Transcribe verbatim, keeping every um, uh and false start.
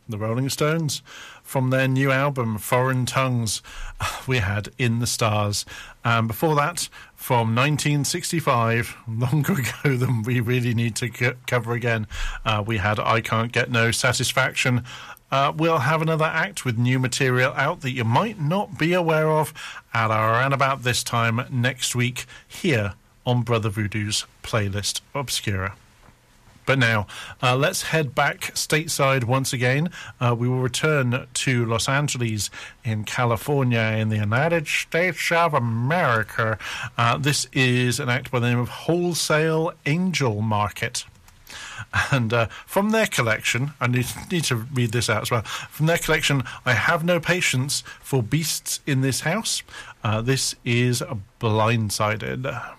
the Rolling Stones. From their new album, Foreign Tongues, we had In the Stars. And before that, from nineteen sixty-five, longer ago than we really need to c- cover again, uh, we had I Can't Get No Satisfaction. Uh, we'll have another act with new material out that you might not be aware of at around about this time next week here on Brother Voodoo's Playlist Obscura. But now, uh, let's head back stateside once again. Uh, we will return to Los Angeles in California in the United States of America. Uh, this is an act by the name of Wholesale Angel Market. And uh, from their collection, I need, need to read this out as well. From their collection, I Have No Patience for Beasts in This House. Uh, this is Blindsided.